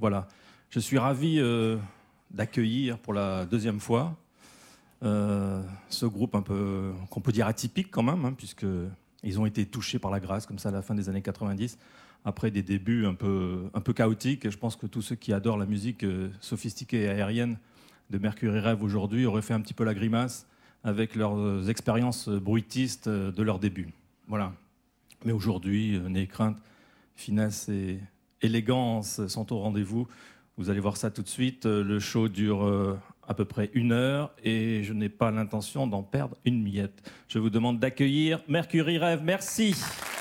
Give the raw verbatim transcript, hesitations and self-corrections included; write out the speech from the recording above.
voilà. Je suis ravi euh, d'accueillir pour la deuxième fois euh, ce groupe un peu, qu'on peut dire atypique quand même, hein, puisqu'ils ont été touchés par la grâce comme ça à la fin des années quatre-vingt-dix, après des débuts un peu, un peu chaotiques. Et je pense que tous ceux qui adorent la musique euh, sophistiquée et aérienne de Mercury Rev aujourd'hui auraient fait un petit peu la grimace avec leurs expériences bruitistes de leur début. Voilà. Mais aujourd'hui, n'ayez crainte, finesse et élégance sont au rendez-vous. Vous allez voir ça tout de suite. Le show dure à peu près une heure et je n'ai pas l'intention d'en perdre une miette. Je vous demande d'accueillir Mercury Rev. Merci.